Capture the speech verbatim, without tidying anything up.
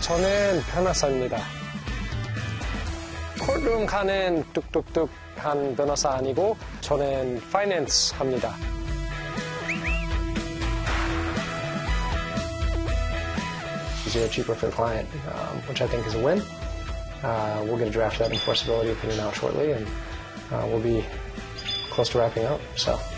저는 변호사입니다. 코트룸 가는 뚝뚝뚝한 변호사 아니고 저는 파이낸스 합니다. Easier, cheaper for the client, um, which I think is a win. Uh, we'll get a draft of that enforceability opinion out shortly, and uh, we'll be close to wrapping up. So.